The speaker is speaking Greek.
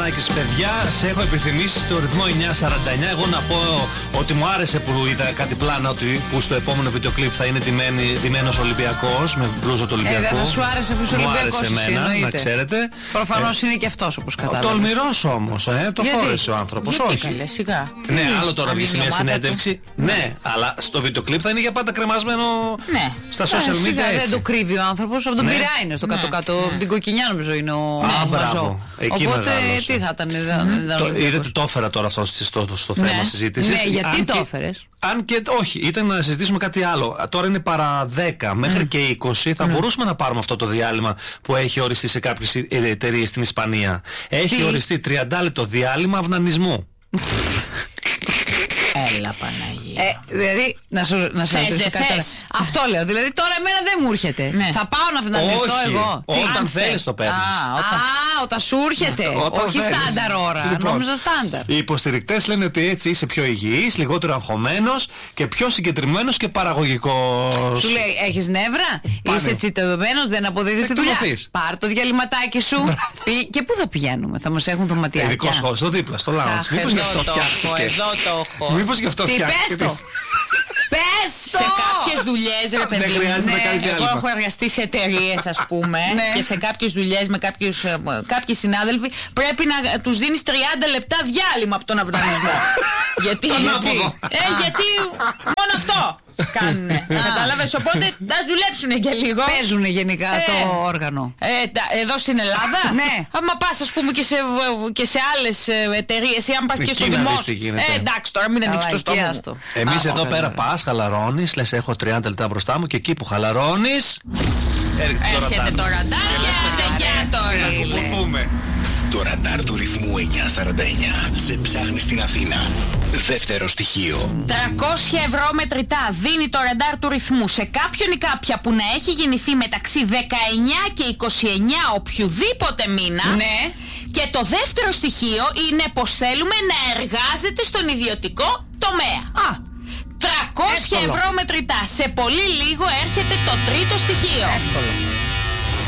Μαρινάκης, παιδιά, σε έχω επιθυμήσει στο ρυθμό 949. Εγώ να πω ότι μου άρεσε που είδα κάτι πλάνα που στο επόμενο βίντεο κλιπ θα είναι ντυμένος Ολυμπιακός με μπλούζα του Ολυμπιακού. Δεν σου άρεσε αφού είσαι Ολυμπιακός, να ξέρετε. Προφανώς είναι και αυτός όπως κατάλαβα. Τολμηρός όμως, το φόρεσε ο άνθρωπος. Όχι. Καλέ, σιγά. Ναι, άλλο τώρα βγει σε μια συνέντευξη. Ναι, αλλά στο βίντεο κλιπ θα είναι για πάντα κρεμασμένο στα social media. Δεν το κρύβει ο άνθρωπος, από τον Πειραιά είναι στο κάτω-κάτω. Την Κοκκινιά νομίζω είναι ο Μαζό. Οπότε τι θα ήταν. Είδατε, το έφερα τώρα αυτό στο θέμα συζήτησης. Ναι, γιατί το έφερες? Αν και όχι, ήταν να συζητήσουμε κάτι άλλο. Τώρα είναι παρά 10 μέχρι και 20. Θα μπορούσαμε να πάρουμε αυτό το διάλειμμα που έχει οριστεί σε κάποιες εταιρείες στην Ισπανία. Έχει οριστεί 30 λεπτό διάλειμμα αυνανισμού. Έλα Παναγία. Δηλαδή, να σου ρωτήσω κάτι. Αυτό λέω. Δηλαδή, τώρα εμένα δεν μου έρχεται. Θα πάω να αυνανιστώ εγώ. Όταν θέλεις το παίρνεις. Όταν σου έρχεται. Όχι στάνταρ ώρα. Νόμιζα στάνταρ. Οι υποστηρικτές λένε ότι έτσι είσαι πιο υγιής, λιγότερο αγχωμένος και πιο συγκεντρωμένος και παραγωγικός. Σου λέει, έχεις νεύρα, είσαι τσιτεδωμένος, δεν αποδίδεις τη δουλειά. Πάρ' το διαλυματάκι σου. Και πού θα πηγαίνουμε, θα μας έχουν δωματιάκια. Ειδικό σχόλιο, στο δίπλα, στο lounge. Μήπως γι' αυτό φτιάχτηκε. Εδώ το έχω. Μήπως γι' αυτό φτιάχτηκε. Πες το! Σε κάποιες δουλειές, ρε παιδί μου. Εγώ έχω εργαστεί σε εταιρείες, ας πούμε, και σε κάποιες δουλειές με κάποιοι συνάδελφοι πρέπει να τους δίνεις 30 λεπτά διάλειμμα από τον αυνανισμό. Γιατί μόνο αυτό κάνουνε. Κατάλαβες, οπότε ας δουλέψουνε και λίγο. Παίζουνε γενικά το όργανο. Εδώ στην Ελλάδα. Ναι. Άμα πας, ας πούμε, και σε άλλες εταιρείες ή αν πας και στο δημόσιο. Εντάξει, τώρα μην ανοίξεις το στόμα. Εμείς εδώ πέρα πας, χαλαρώνεις, λες έχω 30 λεπτά μπροστά μου και εκεί που χαλαρώνεις έρχεται το ραντάρ και έρχεται τώρα. Το ραντάρ του ρυθμού 949 σε ψάχνει στην Αθήνα. Δεύτερο στοιχείο. 300 ευρώ μετρητά δίνει το ραντάρ του ρυθμού σε κάποιον ή κάποια που να έχει γεννηθεί μεταξύ 19 και 29 οποιοδήποτε μήνα. Ναι. Και το δεύτερο στοιχείο είναι πως θέλουμε να εργάζεται στον ιδιωτικό τομέα. 300 ευρώ μετρητά. Σε πολύ λίγο έρχεται το τρίτο στοιχείο. Εύκολο.